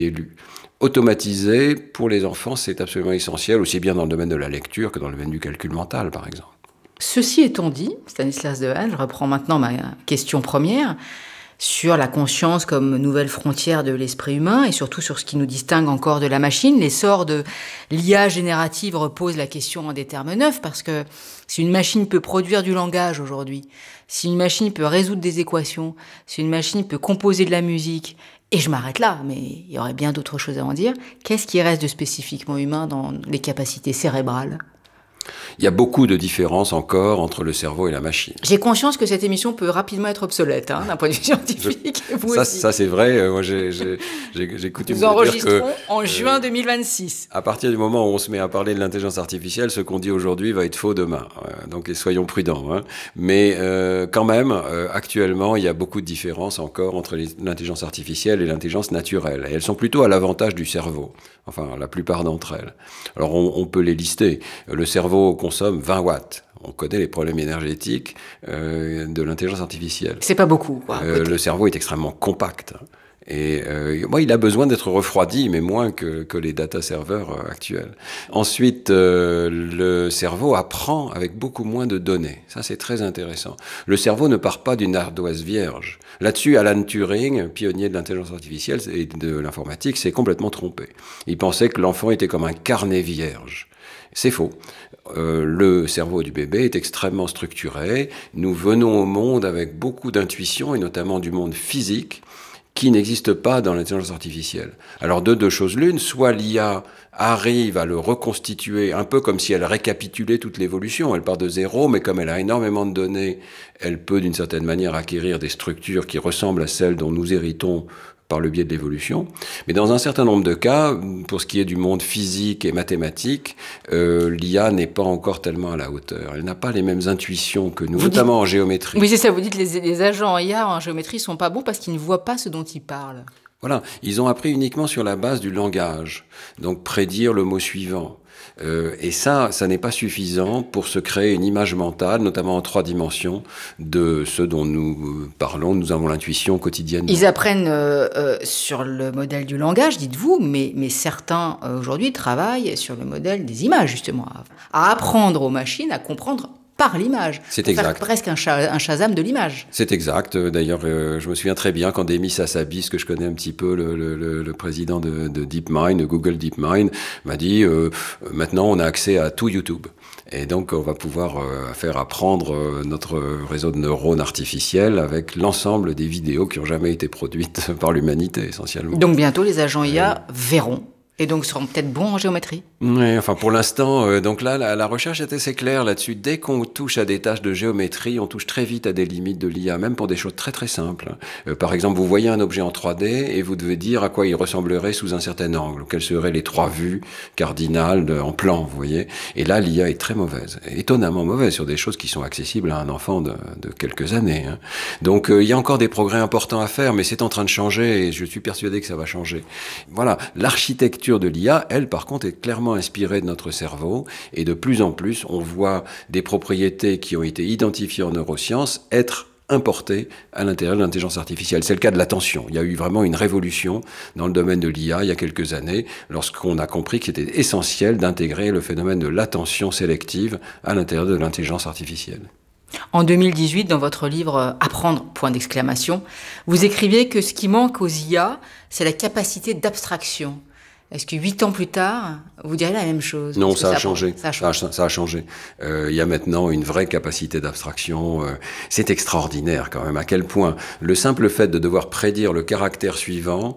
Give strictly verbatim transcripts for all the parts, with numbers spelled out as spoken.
lu. Automatiser, pour les enfants, c'est absolument essentiel, aussi bien dans le domaine de la lecture que dans le domaine du calcul mental, par exemple. Ceci étant dit, Stanislas Dehaene, je reprends maintenant ma question première, sur la conscience comme nouvelle frontière de l'esprit humain et surtout sur ce qui nous distingue encore de la machine. L'essor de l'I A générative repose la question en des termes neufs parce que si une machine peut produire du langage aujourd'hui, si une machine peut résoudre des équations, si une machine peut composer de la musique, et je m'arrête là, mais il y aurait bien d'autres choses à en dire, qu'est-ce qui reste de spécifiquement humain dans les capacités cérébrales ? Il y a beaucoup de différences encore entre le cerveau et la machine. J'ai conscience que cette émission peut rapidement être obsolète, hein, d'un point de vue scientifique. Je, vous ça, aussi. ça, c'est vrai. Euh, moi, j'ai, j'ai, j'ai, j'ai coutume Nous de dire que... enregistrons en juin deux mille vingt-six. À partir du moment où on se met à parler de l'intelligence artificielle, ce qu'on dit aujourd'hui va être faux demain. Euh, donc, soyons prudents. Hein. Mais euh, quand même, euh, actuellement, il y a beaucoup de différences encore entre les, l'intelligence artificielle et l'intelligence naturelle. Et elles sont plutôt à l'avantage du cerveau. Enfin, la plupart d'entre elles. Alors, on, on peut les lister. Le cerveau consomme vingt watts. On connaît les problèmes énergétiques euh, de l'intelligence artificielle. C'est pas beaucoup, quoi. Euh, le cerveau est extrêmement compact. Et euh, moi, il a besoin d'être refroidi, mais moins que, que les data serveurs euh, actuels. Ensuite, euh, le cerveau apprend avec beaucoup moins de données. Ça, c'est très intéressant. Le cerveau ne part pas d'une ardoise vierge. Là-dessus, Alan Turing, pionnier de l'intelligence artificielle et de l'informatique, s'est complètement trompé. Il pensait que l'enfant était comme un carnet vierge. C'est faux. Euh, le cerveau du bébé est extrêmement structuré. Nous venons au monde avec beaucoup d'intuition, et notamment du monde physique, qui n'existe pas dans l'intelligence artificielle. Alors de deux choses l'une, soit l'I A arrive à le reconstituer un peu comme si elle récapitulait toute l'évolution. Elle part de zéro, mais comme elle a énormément de données, elle peut d'une certaine manière acquérir des structures qui ressemblent à celles dont nous héritons par le biais de l'évolution. Mais dans un certain nombre de cas, pour ce qui est du monde physique et mathématique, euh, l'I A n'est pas encore tellement à la hauteur. Elle n'a pas les mêmes intuitions que nous, vous notamment dites... en géométrie. Oui, c'est ça, vous dites que les, les agents I A en géométrie ne sont pas bons parce qu'ils ne voient pas ce dont ils parlent. Voilà, ils ont appris uniquement sur la base du langage, donc prédire le mot suivant. Euh, et ça, ça n'est pas suffisant pour se créer une image mentale, notamment en trois dimensions, de ce dont nous parlons, nous avons l'intuition quotidienne. Ils apprennent euh, euh, sur le modèle du langage, dites-vous, mais, mais certains euh, aujourd'hui travaillent sur le modèle des images, justement, à, à apprendre aux machines à comprendre par l'image. C'est exact. Faire presque un, cha- un Shazam de l'image. C'est exact. D'ailleurs, euh, je me souviens très bien quand Demis Hassabis, que je connais un petit peu, le, le, le président de, de DeepMind, de Google DeepMind, m'a dit euh, maintenant on a accès à tout YouTube. Et donc on va pouvoir euh, faire apprendre euh, notre réseau de neurones artificiels avec l'ensemble des vidéos qui ont jamais été produites par l'humanité, essentiellement. Donc bientôt les agents I A euh... verront. Et donc seront peut-être bons en géométrie. Oui, enfin pour l'instant, euh, donc là, la, la recherche est assez claire là-dessus. Dès qu'on touche à des tâches de géométrie, on touche très vite à des limites de l'I A, même pour des choses très très simples. Euh, par exemple, vous voyez un objet en trois D et vous devez dire à quoi il ressemblerait sous un certain angle, quelles seraient les trois vues cardinales de, en plan, vous voyez. Et là, l'I A est très mauvaise, étonnamment mauvaise sur des choses qui sont accessibles à un enfant de, de quelques années. Hein. Donc euh, il y a encore des progrès importants à faire, mais c'est en train de changer et je suis persuadé que ça va changer. Voilà, l'architecture de l'I A, elle, par contre, est clairement inspirée de notre cerveau et de plus en plus, on voit des propriétés qui ont été identifiées en neurosciences être importées à l'intérieur de l'intelligence artificielle. C'est le cas de l'attention. Il y a eu vraiment une révolution dans le domaine de l'I A il y a quelques années, lorsqu'on a compris qu'il était essentiel d'intégrer le phénomène de l'attention sélective à l'intérieur de l'intelligence artificielle. En deux mille dix-huit, dans votre livre « Apprendre », point d'exclamation, vous écriviez que ce qui manque aux I A, c'est la capacité d'abstraction. Est-ce que huit ans plus tard, vous direz la même chose? Non, ça a, ça, changé. ça a changé. Ça a, ça a changé. Euh, il y a maintenant une vraie capacité d'abstraction. Euh, c'est extraordinaire quand même à quel point le simple fait de devoir prédire le caractère suivant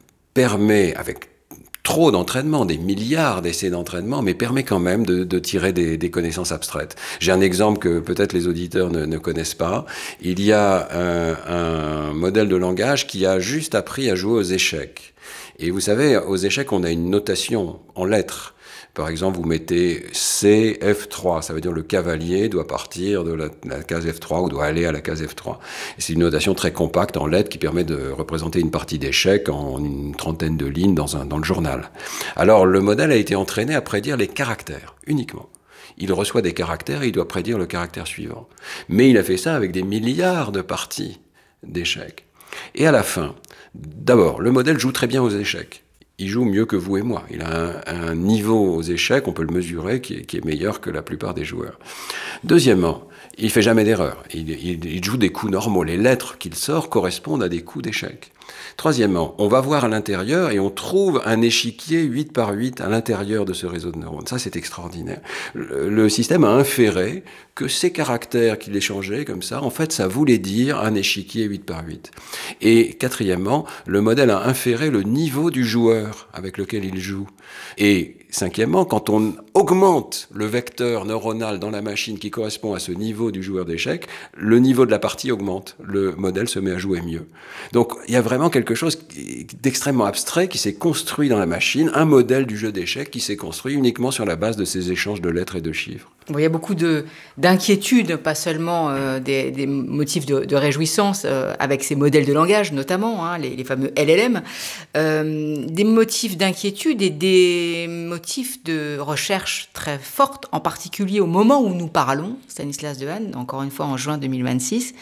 permet, avec trop d'entraînement, des milliards d'essais d'entraînement, mais permet quand même de, de tirer des, des connaissances abstraites. J'ai un exemple que peut-être les auditeurs ne, ne connaissent pas. Il y a un, un modèle de langage qui a juste appris à jouer aux échecs. Et vous savez, aux échecs, on a une notation en lettres. Par exemple, vous mettez C F trois, ça veut dire le cavalier doit partir de la, la case F trois ou doit aller à la case F trois. Et c'est une notation très compacte en lettres qui permet de représenter une partie d'échecs en une trentaine de lignes dans, un, dans le journal. Alors, le modèle a été entraîné à prédire les caractères, uniquement. Il reçoit des caractères et il doit prédire le caractère suivant. Mais il a fait ça avec des milliards de parties d'échecs. Et à la fin, d'abord, le modèle joue très bien aux échecs. il joue mieux que vous et moi. Il a un, un niveau aux échecs, on peut le mesurer, qui est, qui est meilleur que la plupart des joueurs. Deuxièmement, il fait jamais d'erreur. Il, il, il joue des coups normaux. Les lettres qu'il sort correspondent à des coups d'échecs. Troisièmement, on va voir à l'intérieur et on trouve un échiquier huit par huit à l'intérieur de ce réseau de neurones. Ça, c'est extraordinaire. Le, le système a inféré que ces caractères qu'il échangeait comme ça, en fait, ça voulait dire un échiquier huit par huit. Et quatrièmement, le modèle a inféré le niveau du joueur avec lequel il joue. Et cinquièmement, quand on augmente le vecteur neuronal dans la machine qui correspond à ce niveau du joueur d'échecs, le niveau de la partie augmente. Le modèle se met à jouer mieux. Donc, il y a vraiment quelque chose d'extrêmement abstrait qui s'est construit dans la machine, un modèle du jeu d'échecs qui s'est construit uniquement sur la base de ces échanges de lettres et de chiffres. Bon, il y a beaucoup de, d'inquiétudes, pas seulement euh, des, des motifs de, de réjouissance euh, avec ces modèles de langage, notamment hein, les, les fameux L L M, euh, des motifs d'inquiétude et des motifs de recherche très fortes, en particulier au moment où nous parlons, Stanislas Dehaene, encore une fois en juin deux mille vingt-six.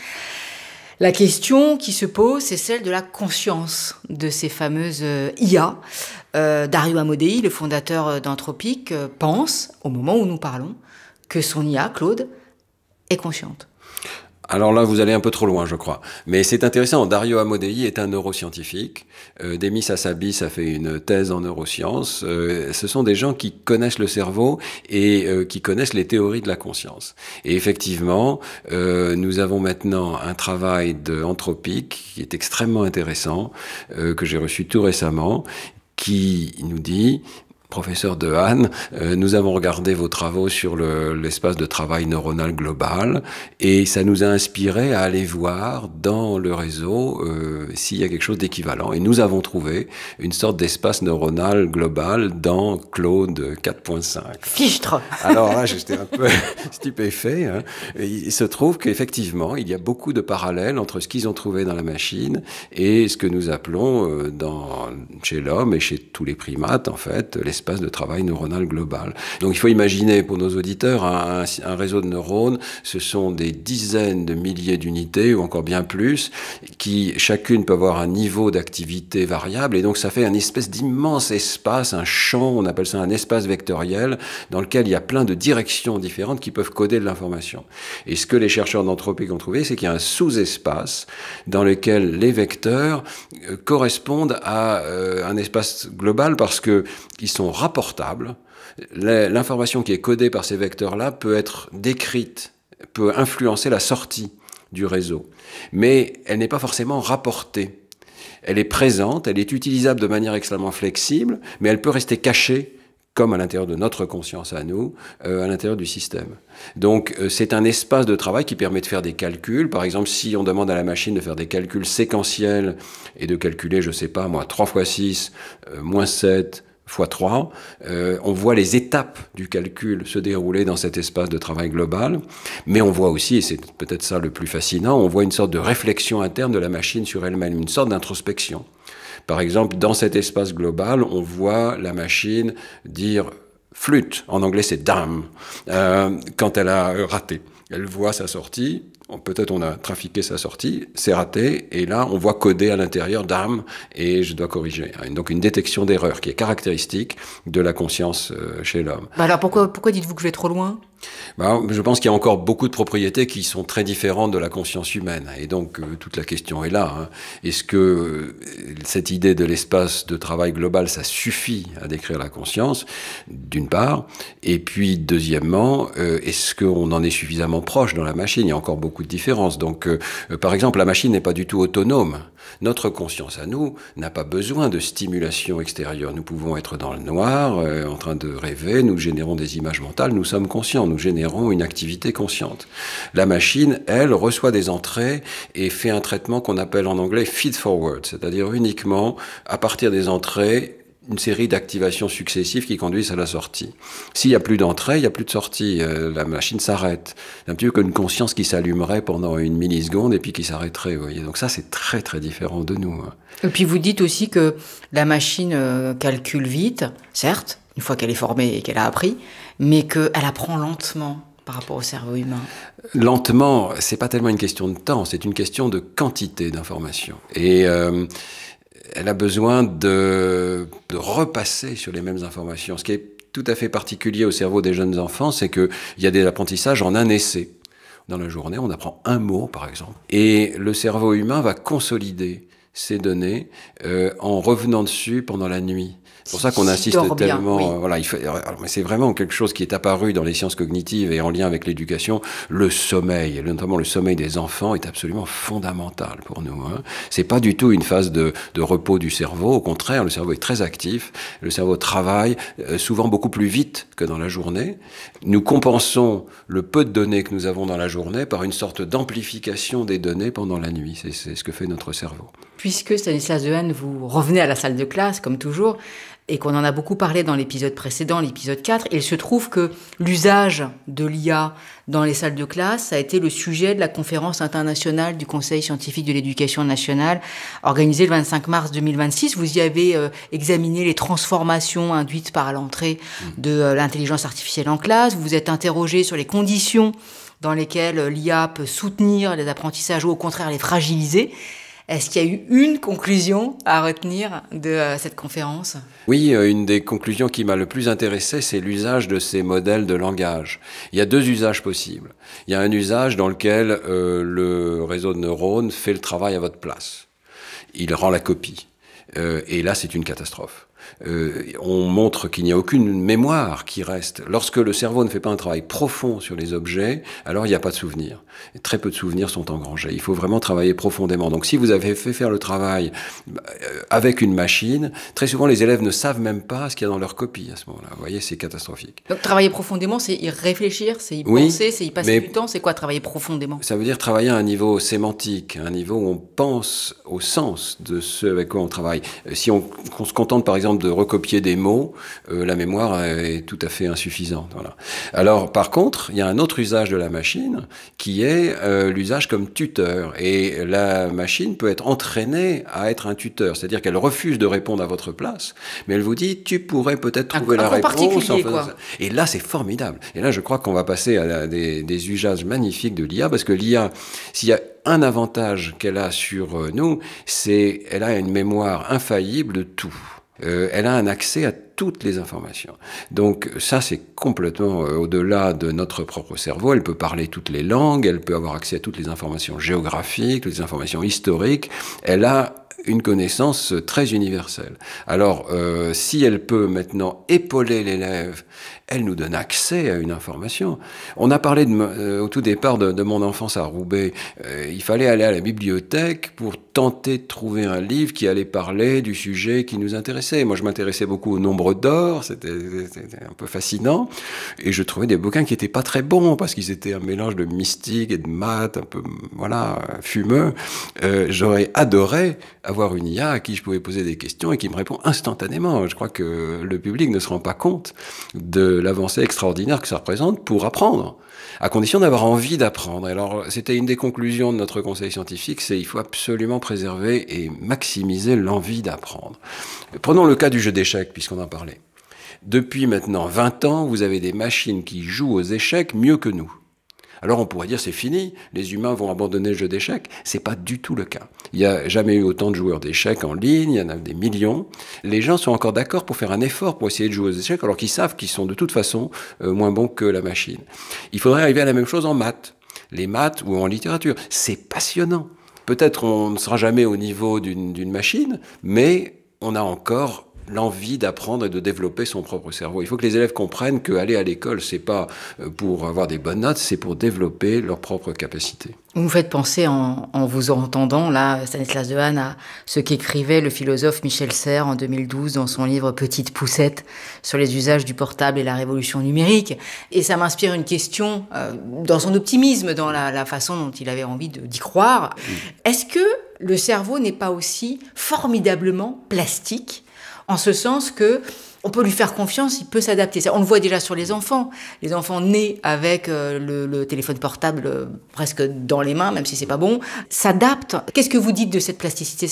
La question qui se pose, c'est celle de la conscience de ces fameuses euh, I A. Euh, Dario Amodei, le fondateur d'Anthropic, euh, pense, au moment où nous parlons, que son I A, Claude, est consciente. Alors là, vous allez un peu trop loin, je crois. Mais c'est intéressant. Dario Amodei est un neuroscientifique. Euh, Demis Hassabis a fait une thèse en neurosciences. Euh, ce sont des gens qui connaissent le cerveau et euh, qui connaissent les théories de la conscience. Et effectivement, euh, nous avons maintenant un travail d'Anthropic qui est extrêmement intéressant, euh, que j'ai reçu tout récemment, qui nous dit... Professeur Dehaene, euh, nous avons regardé vos travaux sur le, l'espace de travail neuronal global et ça nous a inspiré à aller voir dans le réseau euh, s'il y a quelque chose d'équivalent. Et nous avons trouvé une sorte d'espace neuronal global dans Claude quatre point cinq. Fichtre. Alors là, j'étais un peu stupéfait. Hein. Il se trouve qu'effectivement, il y a beaucoup de parallèles entre ce qu'ils ont trouvé dans la machine et ce que nous appelons euh, dans, chez l'homme et chez tous les primates, en fait, les espace de travail neuronal global. Donc il faut imaginer pour nos auditeurs un, un réseau de neurones, ce sont des dizaines de milliers d'unités ou encore bien plus, qui chacune peut avoir un niveau d'activité variable et donc ça fait un espèce d'immense espace, un champ, on appelle ça un espace vectoriel, dans lequel il y a plein de directions différentes qui peuvent coder de l'information. Et ce que les chercheurs d'Anthropic ont trouvé, c'est qu'il y a un sous-espace dans lequel les vecteurs euh, correspondent à euh, un espace global parce que ils sont rapportables. L'information qui est codée par ces vecteurs-là peut être décrite, peut influencer la sortie du réseau. Mais elle n'est pas forcément rapportée. Elle est présente, elle est utilisable de manière extrêmement flexible, mais elle peut rester cachée, comme à l'intérieur de notre conscience à nous, euh, à l'intérieur du système. Donc euh, c'est un espace de travail qui permet de faire des calculs. Par exemple, si on demande à la machine de faire des calculs séquentiels et de calculer, je sais pas moi, trois fois six, euh, moins sept, fois trois, euh, on voit les étapes du calcul se dérouler dans cet espace de travail global, mais on voit aussi, et c'est peut-être ça le plus fascinant, on voit une sorte de réflexion interne de la machine sur elle-même, une sorte d'introspection. Par exemple, dans cet espace global, on voit la machine dire « flûte », en anglais c'est « damn euh, », quand elle a raté. Elle voit sa sortie, peut-être on a trafiqué sa sortie, c'est raté, et là on voit coder à l'intérieur « damn » et je dois corriger. Donc une détection d'erreur qui est caractéristique de la conscience chez l'homme. Bah alors pourquoi, pourquoi dites-vous que je vais trop loin ? Ben, je pense qu'il y a encore beaucoup de propriétés qui sont très différentes de la conscience humaine. Et donc, euh, toute la question est là. Hein. Est-ce que euh, cette idée de l'espace de travail global, ça suffit à décrire la conscience, d'une part. Et puis, deuxièmement, euh, est-ce qu'on en est suffisamment proche dans la machine ? Il y a encore beaucoup de différences. Donc, euh, euh, par exemple, la machine n'est pas du tout autonome. Notre conscience à nous n'a pas besoin de stimulation extérieure. Nous pouvons être dans le noir, euh, en train de rêver, nous générons des images mentales, nous sommes conscients, nous générons une activité consciente. La machine, elle, reçoit des entrées et fait un traitement qu'on appelle en anglais feed-forward, c'est-à-dire uniquement, à partir des entrées, une série d'activations successives qui conduisent à la sortie. S'il n'y a plus d'entrée, il n'y a plus de sortie. Euh, la machine s'arrête. C'est un petit peu comme une conscience qui s'allumerait pendant une milliseconde et puis qui s'arrêterait. Vous voyez. Donc ça, c'est très très différent de nous. Hein. Et puis vous dites aussi que la machine euh, calcule vite, certes, une fois qu'elle est formée et qu'elle a appris, mais qu'elle apprend lentement par rapport au cerveau humain. Lentement, c'est pas tellement une question de temps, c'est une question de quantité d'informations. Et... Euh, elle a besoin de, de repasser sur les mêmes informations. Ce qui est tout à fait particulier au cerveau des jeunes enfants, c'est qu'il y a des apprentissages en un essai. Dans la journée, on apprend un mot, par exemple. Et le cerveau humain va consolider ces données euh, en revenant dessus pendant la nuit. C'est pour ça qu'on insiste tellement. Bien, oui. euh, voilà, il faut, alors, c'est vraiment quelque chose qui est apparu dans les sciences cognitives et en lien avec l'éducation. Le sommeil, notamment le sommeil des enfants, est absolument fondamental pour nous. Hein. C'est pas du tout une phase de, de repos du cerveau. Au contraire, le cerveau est très actif. Le cerveau travaille euh, souvent beaucoup plus vite que dans la journée. Nous compensons le peu de données que nous avons dans la journée par une sorte d'amplification des données pendant la nuit. C'est, c'est ce que fait notre cerveau. Puisque Stanislas Dehaene, vous revenez à la salle de classe, comme toujours, et qu'on en a beaucoup parlé dans l'épisode précédent, l'épisode quatre, il se trouve que l'usage de l'I A dans les salles de classe a été le sujet de la conférence internationale du Conseil scientifique de l'éducation nationale, organisée le vingt-cinq mars deux mille vingt-six. Vous y avez euh, examiné les transformations induites par l'entrée de euh, l'intelligence artificielle en classe. Vous vous êtes interrogé sur les conditions dans lesquelles l'I A peut soutenir les apprentissages ou au contraire les fragiliser. Est-ce qu'il y a eu une conclusion à retenir de euh, cette conférence ? Oui, euh, une des conclusions qui m'a le plus intéressé, c'est l'usage de ces modèles de langage. Il y a deux usages possibles. Il y a un usage dans lequel euh, le réseau de neurones fait le travail à votre place. Il rend la copie. Euh, et là, c'est une catastrophe. Euh, on montre qu'il n'y a aucune mémoire qui reste. Lorsque le cerveau ne fait pas un travail profond sur les objets, alors il n'y a pas de souvenirs. Et très peu de souvenirs sont engrangés. Il faut vraiment travailler profondément. Donc si vous avez fait faire le travail avec une machine, très souvent les élèves ne savent même pas ce qu'il y a dans leur copie à ce moment-là. Vous voyez, c'est catastrophique. Donc travailler profondément, c'est y réfléchir, c'est y oui, penser, c'est y passer du temps. C'est quoi travailler profondément ? Ça veut dire travailler à un niveau sémantique, à un niveau où on pense au sens de ce avec quoi on travaille. Si on, on se contente par exemple de recopier des mots, euh, la mémoire est tout à fait insuffisante. Voilà. Alors, par contre, il y a un autre usage de la machine qui est euh, l'usage comme tuteur. Et la machine peut être entraînée à être un tuteur, c'est-à-dire qu'elle refuse de répondre à votre place, mais elle vous dit, tu pourrais peut-être trouver un, la un réponse. En quoi. Ça. Et là, c'est formidable. Et là, je crois qu'on va passer à la, des, des usages magnifiques de l'I A, parce que l'I A, s'il y a un avantage qu'elle a sur nous, c'est qu'elle a une mémoire infaillible de tout. Euh, elle a un accès à toutes les informations. Donc ça, c'est complètement euh, au-delà de notre propre cerveau. Elle peut parler toutes les langues, elle peut avoir accès à toutes les informations géographiques, toutes les informations historiques. Elle a une connaissance très universelle. Alors, euh, si elle peut maintenant épauler l'élève, elle nous donne accès à une information. On a parlé de, euh, au tout départ de, de mon enfance à Roubaix. Euh, il fallait aller à la bibliothèque pour tenter de trouver un livre qui allait parler du sujet qui nous intéressait. Moi, je m'intéressais beaucoup au nombre d'or, c'était, c'était un peu fascinant, et je trouvais des bouquins qui étaient pas très bons, parce qu'ils étaient un mélange de mystique et de maths, un peu, voilà, fumeux. Euh, j'aurais adoré avoir une I A à qui je pouvais poser des questions et qui me répond instantanément. Je crois que le public ne se rend pas compte de l'avancée extraordinaire que ça représente pour apprendre, à condition d'avoir envie d'apprendre. Alors, c'était une des conclusions de notre conseil scientifique, c'est qu'il faut absolument préserver et maximiser l'envie d'apprendre. Prenons le cas du jeu d'échecs, puisqu'on en parlait. Depuis maintenant vingt ans, vous avez des machines qui jouent aux échecs mieux que nous. Alors on pourrait dire c'est fini, les humains vont abandonner le jeu d'échecs. C'est pas du tout le cas. Il n'y a jamais eu autant de joueurs d'échecs en ligne, il y en a des millions. Les gens sont encore d'accord pour faire un effort pour essayer de jouer aux échecs alors qu'ils savent qu'ils sont de toute façon euh, moins bons que la machine. Il faudrait arriver à la même chose en maths. Les maths ou en littérature, c'est passionnant. Peut-être on ne sera jamais au niveau d'une, d'une machine, mais on a encore l'envie d'apprendre et de développer son propre cerveau. Il faut que les élèves comprennent qu'aller à l'école, c'est pas pour avoir des bonnes notes, c'est pour développer leurs propres capacités. Vous me faites penser, en, en vous entendant, là, Stanislas Dehaene, à ce qu'écrivait le philosophe Michel Serres en deux mille douze dans son livre « Petite poussette » sur les usages du portable et la révolution numérique. Et ça m'inspire une question, euh, dans son optimisme, dans la, la façon dont il avait envie de, d'y croire. Mmh. Est-ce que le cerveau n'est pas aussi formidablement plastique, en ce sens que on peut lui faire confiance, il peut s'adapter. On le voit déjà sur les enfants. Les enfants nés avec euh, le, le téléphone portable euh, presque dans les mains, même si c'est pas bon, s'adaptent. Qu'est-ce que vous dites de cette plasticité cérébrale ?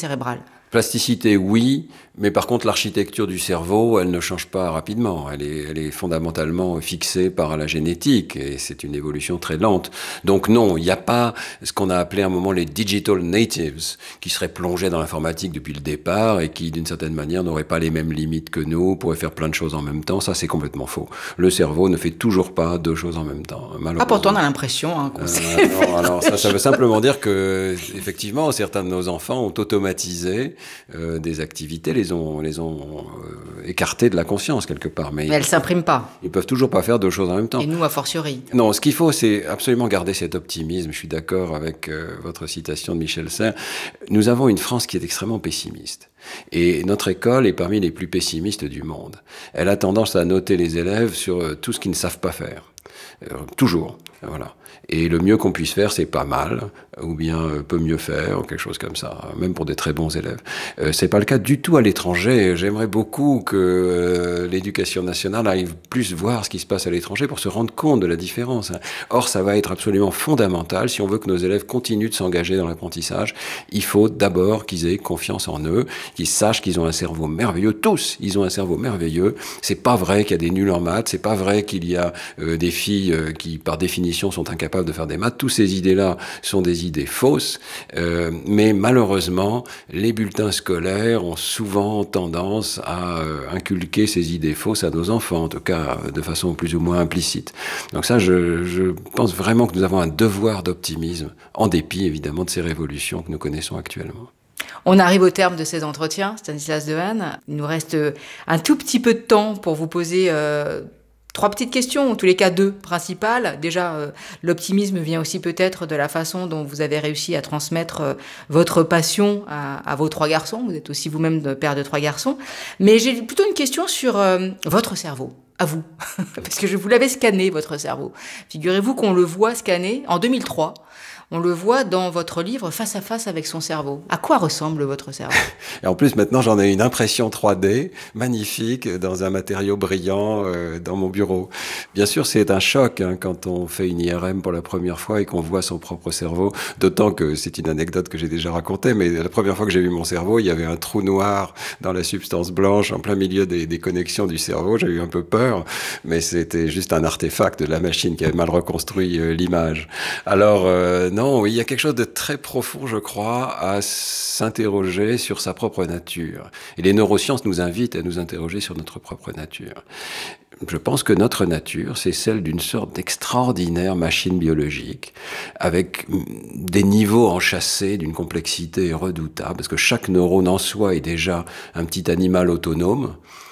Plasticité, oui, mais par contre, l'architecture du cerveau, elle ne change pas rapidement. Elle est, elle est fondamentalement fixée par la génétique, et c'est une évolution très lente. Donc non, il n'y a pas ce qu'on a appelé à un moment les digital natives, qui seraient plongés dans l'informatique depuis le départ, et qui, d'une certaine manière, n'auraient pas les mêmes limites que nous, pourraient faire plein de choses en même temps. Ça, c'est complètement faux. Le cerveau ne fait toujours pas deux choses en même temps, malheureusement. Ah, pourtant, on a l'impression hein, qu'on euh, sait. non, alors ça, ça veut simplement dire que, effectivement, certains de nos enfants ont automatisé Euh, des activités, les ont, les ont euh, écartées de la conscience quelque part. Mais, mais elles ne s'impriment pas. Ils peuvent toujours pas faire deux choses en même temps. Et nous, a fortiori. Non, ce qu'il faut, c'est absolument garder cet optimisme. Je suis d'accord avec euh, votre citation de Michel Serres. Nous avons une France qui est extrêmement pessimiste. Et notre école est parmi les plus pessimistes du monde. Elle a tendance à noter les élèves sur euh, tout ce qu'ils ne savent pas faire. Euh, toujours. Voilà. Et le mieux qu'on puisse faire, c'est pas mal, ou bien euh, peut mieux faire, ou quelque chose comme ça, même pour des très bons élèves. Euh, c'est pas le cas du tout à l'étranger. J'aimerais beaucoup que euh, l'éducation nationale arrive plus voir ce qui se passe à l'étranger pour se rendre compte de la différence. Or, ça va être absolument fondamental. Si on veut que nos élèves continuent de s'engager dans l'apprentissage, il faut d'abord qu'ils aient confiance en eux, qu'ils sachent qu'ils ont un cerveau merveilleux. Tous, ils ont un cerveau merveilleux. C'est pas vrai qu'il y a des nuls en maths. C'est pas vrai qu'il y a euh, des filles euh, qui, par définition, sont incapables de faire des maths. Toutes ces idées-là sont des idées fausses, euh, mais malheureusement, les bulletins scolaires ont souvent tendance à euh, inculquer ces idées fausses à nos enfants, en tout cas de façon plus ou moins implicite. Donc ça, je, je pense vraiment que nous avons un devoir d'optimisme, en dépit évidemment de ces révolutions que nous connaissons actuellement. On arrive au terme de ces entretiens, Stanislas Dehaene. Il nous reste un tout petit peu de temps pour vous poser euh, trois petites questions, en tous les cas deux principales. Déjà, euh, l'optimisme vient aussi peut-être de la façon dont vous avez réussi à transmettre euh, votre passion à, à vos trois garçons. Vous êtes aussi vous-même de père de trois garçons. Mais j'ai plutôt une question sur euh, votre cerveau, à vous. Parce que je vous l'avais scanné, votre cerveau. Figurez-vous qu'on le voit scanner en deux mille trois. On le voit dans votre livre Face à face avec son cerveau. À quoi ressemble votre cerveau ? Et en plus, maintenant, j'en ai une impression trois D magnifique dans un matériau brillant euh, dans mon bureau. Bien sûr, c'est un choc hein, quand on fait une I R M pour la première fois et qu'on voit son propre cerveau. D'autant que c'est une anecdote que j'ai déjà racontée, mais la première fois que j'ai vu mon cerveau, il y avait un trou noir dans la substance blanche en plein milieu des, des connexions du cerveau. J'ai eu un peu peur, mais c'était juste un artefact de la machine qui avait mal reconstruit euh, l'image. Alors, euh, non, il y a quelque chose de très profond, je crois, à s'interroger sur sa propre nature. Et les neurosciences nous invitent à nous interroger sur notre propre nature. Je pense que notre nature, c'est celle d'une sorte d'extraordinaire machine biologique, avec des niveaux enchâssés d'une complexité redoutable, parce que chaque neurone en soi est déjà un petit animal autonome.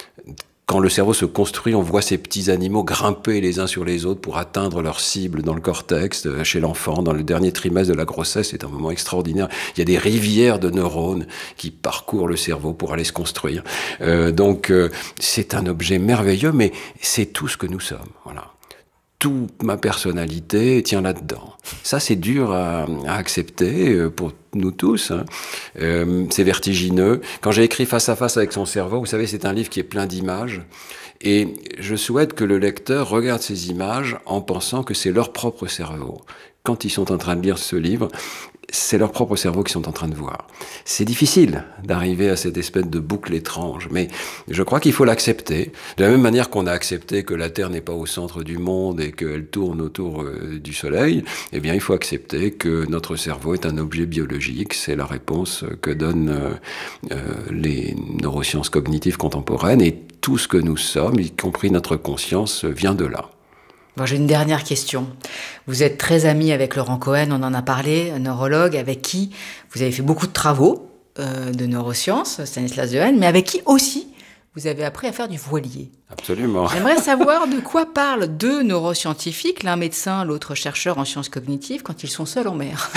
Quand le cerveau se construit, on voit ces petits animaux grimper les uns sur les autres pour atteindre leur cible dans le cortex, chez l'enfant, dans le dernier trimestre de la grossesse. C'est un moment extraordinaire. Il y a des rivières de neurones qui parcourent le cerveau pour aller se construire. Euh, donc, euh, c'est un objet merveilleux, mais c'est tout ce que nous sommes. Voilà. Toute ma personnalité tient là-dedans. Ça, c'est dur à, à accepter pour nous tous. Hein. Euh, c'est vertigineux. Quand j'ai écrit Face à face avec son cerveau, vous savez, c'est un livre qui est plein d'images. Et je souhaite que le lecteur regarde ces images en pensant que c'est leur propre cerveau. Quand ils sont en train de lire ce livre, c'est leur propre cerveau qu'ils sont en train de voir. C'est difficile d'arriver à cette espèce de boucle étrange, mais je crois qu'il faut l'accepter. De la même manière qu'on a accepté que la Terre n'est pas au centre du monde et qu'elle tourne autour euh, du Soleil, eh bien, il faut accepter que notre cerveau est un objet biologique. C'est la réponse que donnent euh, euh, les neurosciences cognitives contemporaines, et tout ce que nous sommes, y compris notre conscience, vient de là. Bon, j'ai une dernière question. Vous êtes très ami avec Laurent Cohen, on en a parlé, un neurologue avec qui vous avez fait beaucoup de travaux euh, de neurosciences, Stanislas Dehaene, mais avec qui aussi vous avez appris à faire du voilier. Absolument. J'aimerais savoir de quoi parlent deux neuroscientifiques, l'un médecin, l'autre chercheur en sciences cognitives, quand ils sont seuls en mer.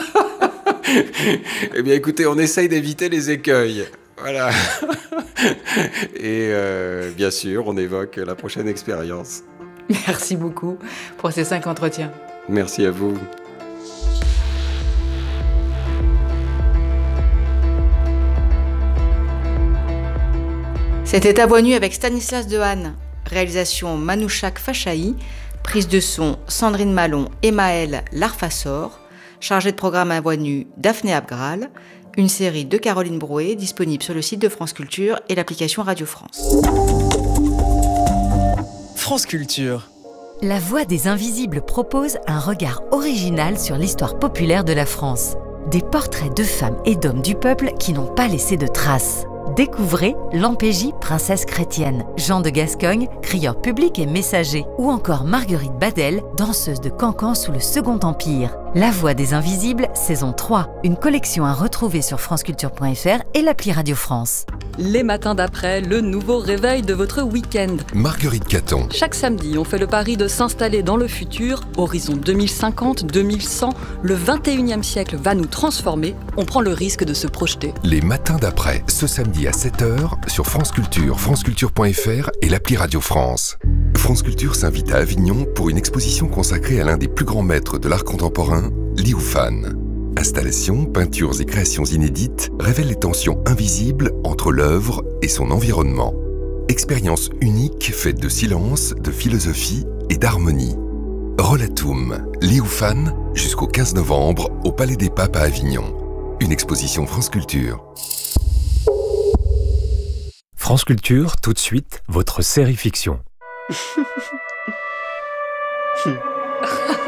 Eh bien, écoutez, on essaye d'éviter les écueils. Voilà. Et euh, bien sûr, on évoque la prochaine expérience. Merci beaucoup pour ces cinq entretiens. Merci à vous. C'était À Voix nue avec Stanislas Dehaene. Réalisation Manouchak Fachahi. Prise de son Sandrine Malon et Maëlle Larfassor. Chargée de programme À Voix nue Daphné Abgral. une série de Caroline Brouet disponible sur le site de France Culture et l'application Radio France. France Culture. La Voix des Invisibles propose un regard original sur l'histoire populaire de la France. Des portraits de femmes et d'hommes du peuple qui n'ont pas laissé de traces. Découvrez Lampégie, princesse chrétienne, Jean de Gascogne, crieur public et messager, ou encore Marguerite Badel, danseuse de cancan sous le Second Empire. La Voix des Invisibles, saison trois, une collection à retrouver sur franceculture point f r et l'appli Radio France. Les matins d'après, le nouveau réveil de votre week-end. Marguerite Caton. Chaque samedi, on fait le pari de s'installer dans le futur, horizon deux mille cinquante, deux mille cent, le vingt et unième siècle va nous transformer, on prend le risque de se projeter. Les matins d'après, ce samedi à sept heures, sur France Culture, franceculture point f r et l'appli Radio France. France Culture s'invite à Avignon pour une exposition consacrée à l'un des plus grands maîtres de l'art contemporain, Liu Fan. Installations, peintures et créations inédites révèlent les tensions invisibles entre l'œuvre et son environnement. Expérience unique faite de silence, de philosophie et d'harmonie. Rollatum, Liu Fan, jusqu'au quinze novembre au Palais des Papes à Avignon. Une exposition France Culture. France Culture, tout de suite, votre série fiction.